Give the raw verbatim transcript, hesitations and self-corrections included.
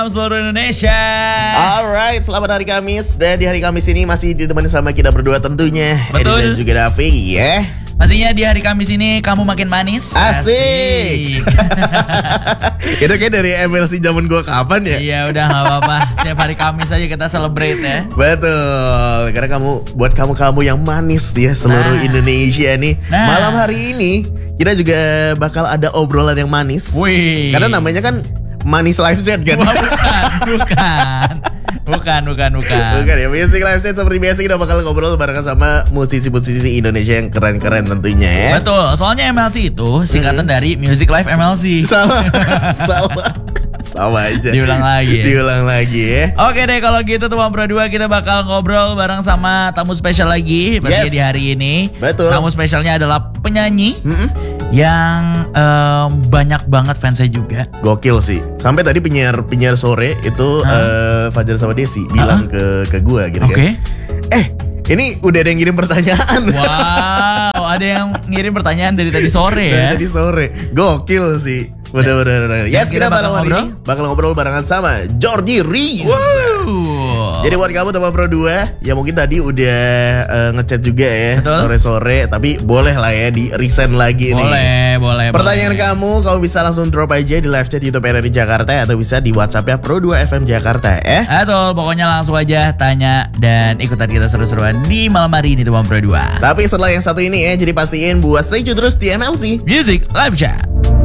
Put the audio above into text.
seluruh Indonesia. Alright, selamat hari Kamis. Dan di hari Kamis ini masih ditemani sama kita berdua tentunya, Betul. Edi dan juga Davi ya. Pastinya di hari Kamis ini kamu makin manis. Asik, Asik. Itu kayak dari M L C zaman gua kapan ya? Iya udah gak apa-apa. Setiap hari Kamis aja kita celebrate ya. Betul, karena kamu, buat kamu-kamu yang manis ya seluruh Nah. Indonesia nih. Nah. Malam hari ini kita juga bakal ada obrolan yang manis. Wih. Karena namanya kan Manis Live Chat kan? Wah, bukan, bukan. Bukan, bukan, bukan. Bukan ya, Music Live Chat seperti biasa kita bakal ngobrol barengan sama musisi-musisi Indonesia yang keren-keren tentunya ya. Betul, soalnya M L C itu singkatan hmm. dari Music Live M L C. Sama, sama, sama aja. Diulang lagi ya? Diulang lagi ya. Oke deh, kalau gitu teman Pro dua kita bakal ngobrol bareng sama tamu spesial lagi. Pastinya Yes. di hari ini. Betul. Tamu spesialnya adalah penyanyi Mm-mm. yang um, banyak banget fansnya juga. Gokil sih. Sampai tadi penyiar penyiar sore itu uh, Fajar sama Desi bilang ke ke gua gitu Oke. kan. Eh, ini udah ada yang ngirim pertanyaan. Wow, ada yang ngirim pertanyaan dari tadi sore Dari ya. tadi sore. Gokil sih. Bener-bener. Yes, kita kita bakal malam hari ngobrol? ini bakal ngobrol barengan sama Jordi Riz. Wow. Jadi buat kamu teman Pro dua yang mungkin tadi udah uh, ngechat juga ya. Betul. Sore-sore, tapi boleh lah ya di resend lagi nih. boleh, boleh. Pertanyaan boleh. kamu, kamu bisa langsung drop aja di live chat YouTube R R I Jakarta atau bisa di WhatsApp-nya Pro dua F M Jakarta ya. Betul, pokoknya langsung aja tanya dan ikutan kita seru-seruan di malam hari ini teman Pro dua. Tapi setelah yang satu ini ya, jadi pastiin buat stay tune terus di M L C Music Live Chat.